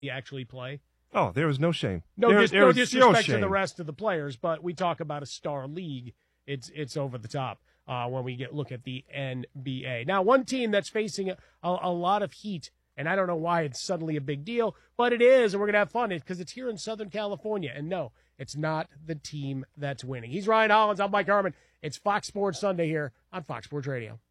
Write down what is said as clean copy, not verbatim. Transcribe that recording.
actually play. Oh, there is no shame. No disrespect to the rest of the players, but we talk about a star league. It's over the top when we look at the NBA. Now, one team that's facing a lot of heat, and I don't know why it's suddenly a big deal, but it is, and we're going to have fun because it's here in Southern California. And no, it's not the team that's winning. He's Ryan Hollins. I'm Mike Harmon. It's Fox Sports Sunday here on Fox Sports Radio.